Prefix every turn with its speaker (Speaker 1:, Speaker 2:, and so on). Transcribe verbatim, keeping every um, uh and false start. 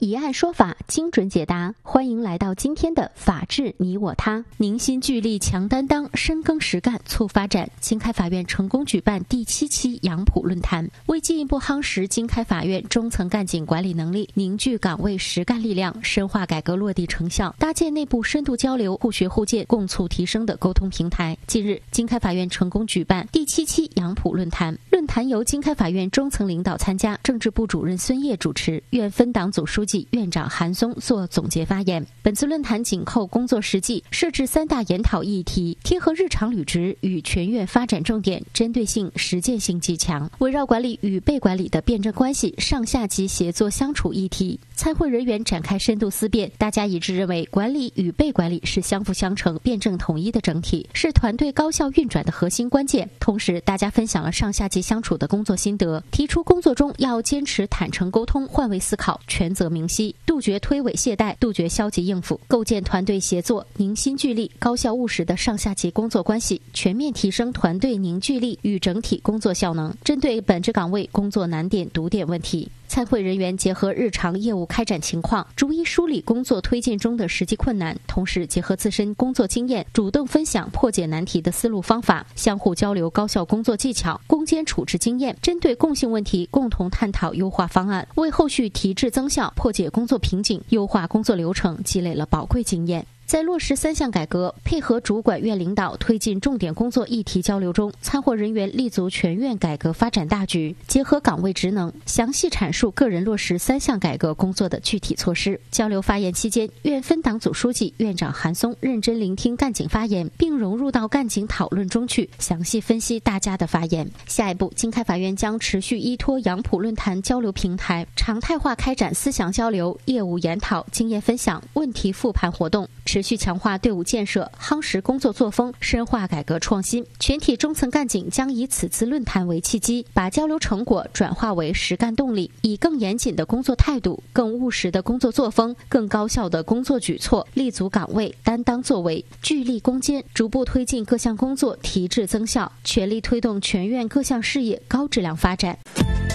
Speaker 1: 以案说法，精准解答。欢迎来到今天的法治你我他。凝心聚力强担当，深耕实干促发展。经开法院成功举办第七期杨浦论坛，为进一步夯实经开法院中层干警管理能力，凝聚岗位实干力量，深化改革落地成效，搭建内部深度交流、互学互鉴、共促提升的沟通平台。近日，经开法院成功举办第七期杨浦论坛，论坛由经开法院中层领导参加，政治部主任孙烨主持，院分党组书记、院长韩松做总结发言。本次论坛紧扣工作实际，设置三大研讨议题，贴合日常履职与全院发展重点，针对性、实践性极强。围绕管理与被管理的辩证关系、上下级协作相处议题，参会人员展开深度思辨，大家一致认为，管理与被管理是相辅相成、辩证统一的整体，是团队高效运转的核心关键。同时，大家分享了上下级相处的工作心得，提出工作中要坚持坦诚沟通、换位思考、权责明晰，杜绝推诿懈怠，杜绝消极应付，构建团队协作、凝心聚力、高效务实的上下级工作关系，全面提升团队凝聚力与整体工作效能。针对本职岗位工作难点、堵点问题，参会人员结合日常业务开展情况，逐一梳理工作推进中的实际困难，同时结合自身工作经验，主动分享破解难题的思路方法，相互交流高效工作技巧、攻坚处置经验，针对共性问题共同探讨优化方案，为后续提质增效、破解工作瓶颈、优化工作流程积累了宝贵经验。在落实三项改革，配合主管院领导推进重点工作议题交流中，参会人员立足全院改革发展大局，结合岗位职能，详细阐述个人落实三项改革工作的具体措施。交流发言期间，院分党组书记、院长韩松认真聆听干警发言，并融入到干警讨论中去，详细分析大家的发言。下一步，经开法院将持续依托杨浦论坛交流平台，常态化开展思想交流、业务研讨、经验分享、问题复盘活动，持续强化队伍建设，夯实工作作风，深化改革创新。全体中层干警将以此次论坛为契机，把交流成果转化为实干动力，以更严谨的工作态度、更务实的工作作风、更高效的工作举措，立足岗位，担当作为，聚力攻坚，逐步推进各项工作提质增效，全力推动全院各项事业高质量发展。